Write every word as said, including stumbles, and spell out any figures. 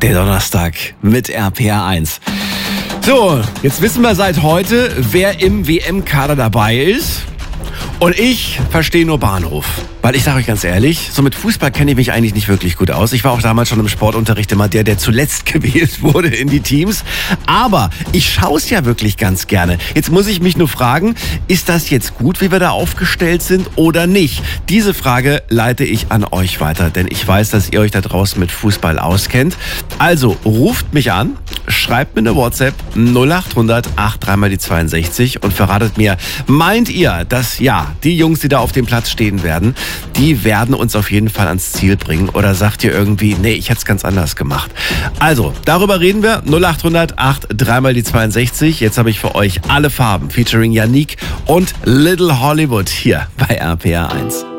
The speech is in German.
der Donnerstag mit R P R eins. So, jetzt wissen wir seit heute, wer im W M-Kader dabei ist. Und ich verstehe nur Bahnhof. Weil ich sage euch ganz ehrlich, so mit Fußball kenne ich mich eigentlich nicht wirklich gut aus. Ich war auch damals schon im Sportunterricht immer der, der zuletzt gewählt wurde in die Teams. Aber ich schaue es ja wirklich ganz gerne. Jetzt muss ich mich nur fragen, ist das jetzt gut, wie wir da aufgestellt sind oder nicht? Diese Frage leite ich an euch weiter, denn ich weiß, dass ihr euch da draußen mit Fußball auskennt. Also ruft mich an, schreibt mir eine WhatsApp null acht hundert acht drei mal die zweiundsechzig und verratet mir, meint ihr, dass ja, die Jungs, die da auf dem Platz stehen werden, die werden uns auf jeden Fall ans Ziel bringen? Oder sagt ihr irgendwie, nee, ich hätte es ganz anders gemacht? Also, darüber reden wir. null acht hundert acht drei mal die zweiundsechzig. Jetzt habe ich für euch alle Farben, featuring Yannick und Little Hollywood hier bei R P R eins.